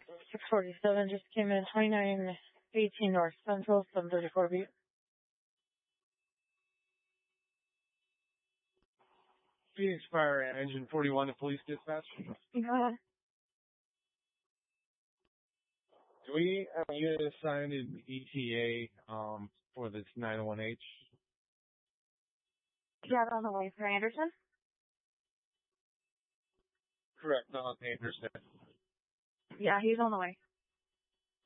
647 just came in, 2918 North Central, 734 beat. Phoenix Fire Engine 41 to Police Dispatch. Yeah. Do we have a unit assigned in ETA for this 901H? Yeah, on the way for Anderson? Correct, not Anderson. Yeah, he's on the way.